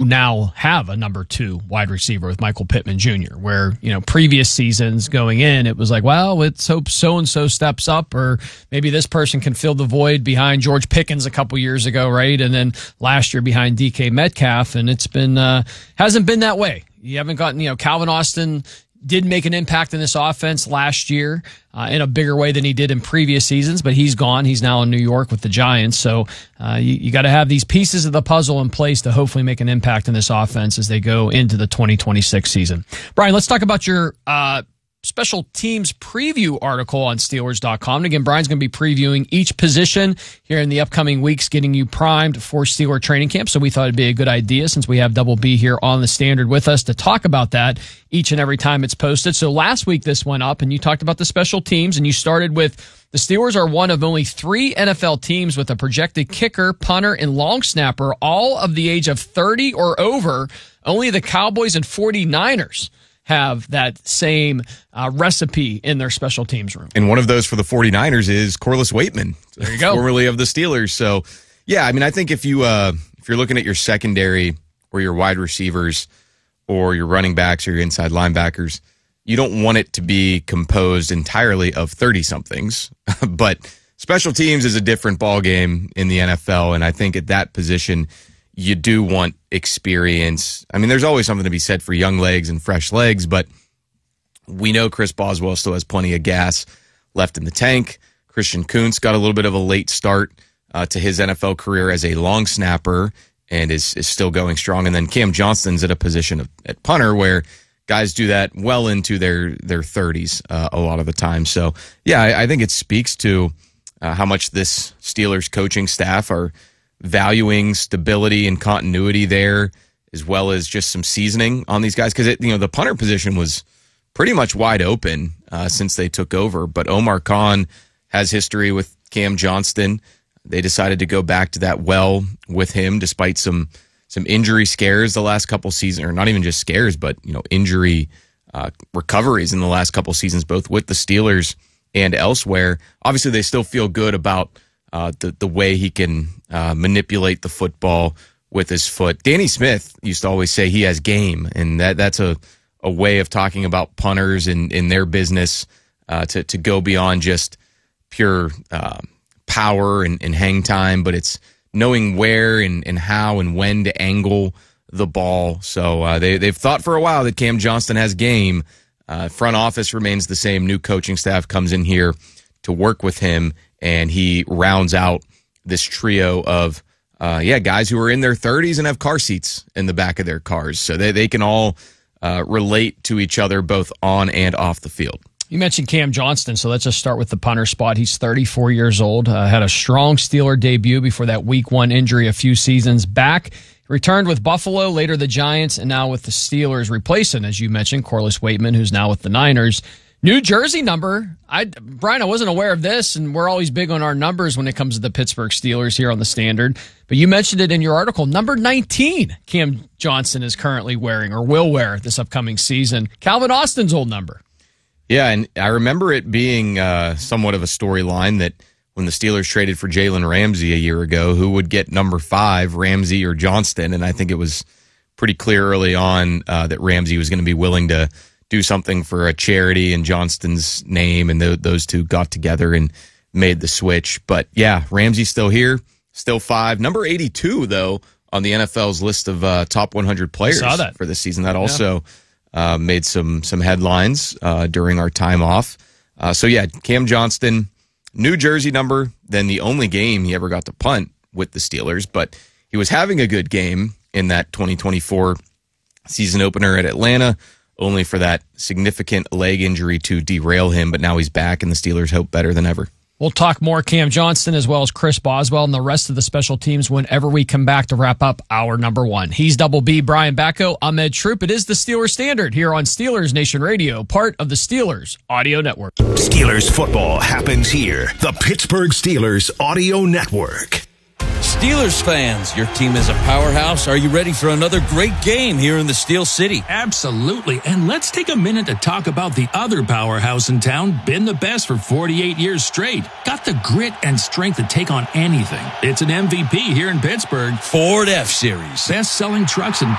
now have a number 2 wide receiver with Michael Pittman Jr., where, previous seasons going in, it was like, well, let's hope so-and-so steps up, or maybe this person can fill the void behind George Pickens a couple years ago, right? And then last year behind DK Metcalf, and it's been, hasn't been that way. You haven't gotten, Calvin Austin did make an impact in this offense last year in a bigger way than he did in previous seasons, but he's gone. He's now in New York with the Giants. So you got to have these pieces of the puzzle in place to hopefully make an impact in this offense as they go into the 2026 season. Brian, let's talk about your special teams preview article on Steelers.com. And again, Brian's going to be previewing each position here in the upcoming weeks, getting you primed for Steeler training camp. So we thought it'd be a good idea, since we have Double B here on the Standard with us, to talk about that each and every time it's posted. So last week this went up, and you talked about the special teams, and you started with the Steelers are one of only 3 NFL teams with a projected kicker, punter, and long snapper, all of the age of 30 or over. Only the Cowboys and 49ers have that same recipe in their special teams room. And one of those for the 49ers is Corliss Waitman, there you go, formerly of the Steelers. So, yeah, I mean, I think if you're looking at your secondary or your wide receivers or your running backs or your inside linebackers, you don't want it to be composed entirely of 30-somethings. But special teams is a different ballgame in the NFL, and I think at that position you do want experience. I mean, there's always something to be said for young legs and fresh legs, but we know Chris Boswell still has plenty of gas left in the tank. Christian Kuntz got a little bit of a late start to his NFL career as a long snapper and is still going strong. And then Cam Johnston's at a position at punter where guys do that well into their 30s a lot of the time. So, yeah, I think it speaks to how much this Steelers coaching staff are valuing stability and continuity there, as well as just some seasoning on these guys. Because the punter position was pretty much wide open since they took over. But Omar Khan has history with Cam Johnston. They decided to go back to that well with him, despite some injury scares the last couple seasons, or not even just scares, but injury recoveries in the last couple seasons, both with the Steelers and elsewhere. Obviously, they still feel good about the way he can manipulate the football with his foot. Danny Smith used to always say he has game, and that's a way of talking about punters in their business to go beyond just pure power and hang time, but it's knowing where and how and when to angle the ball. So they've thought for a while that Cam Johnston has game. Front office remains the same. New coaching staff comes in here to work with him, and he rounds out this trio of guys who are in their 30s and have car seats in the back of their cars. So they can all relate to each other both on and off the field. You mentioned Cam Johnston, so let's just start with the punter spot. He's 34 years old, had a strong Steeler debut before that Week 1 injury a few seasons back. Returned with Buffalo, later the Giants, and now with the Steelers, replacing, as you mentioned, Corliss Waitman, who's now with the Niners. New jersey number. Brian, I wasn't aware of this, and we're always big on our numbers when it comes to the Pittsburgh Steelers here on the Standard. But you mentioned it in your article. Number 19, Cam Johnston is currently wearing, or will wear this upcoming season. Calvin Austin's old number. Yeah, and I remember it being somewhat of a storyline that when the Steelers traded for Jalen Ramsey a year ago, who would get number 5, Ramsey or Johnston? And I think it was pretty clear early on that Ramsey was going to be willing to do something for a charity in Johnston's name, and those two got together and made the switch. But yeah, Ramsey's still here, still 5. Number 82, though, on the NFL's list of top 100 players for this season. That also made some headlines during our time off. So yeah, Cam Johnston, new jersey number, then the only game he ever got to punt with the Steelers, but he was having a good game in that 2024 season opener at Atlanta, only for that significant leg injury to derail him, but now he's back and the Steelers hope better than ever. We'll talk more Cam Johnston as well as Chris Boswell and the rest of the special teams whenever we come back to wrap up our number 1. He's Double B, Brian Bacco, I'm Ed Troop. It is the Steelers Standard here on Steelers Nation Radio, part of the Steelers Audio Network. Steelers football happens here. The Pittsburgh Steelers Audio Network. Steelers fans, your team is a powerhouse. Are you ready for another great game here in the Steel City? Absolutely. And let's take a minute to talk about the other powerhouse in town, been the best for 48 years straight. Got the grit and strength to take on anything. It's an MVP here in Pittsburgh. Ford F-Series. Best-selling trucks in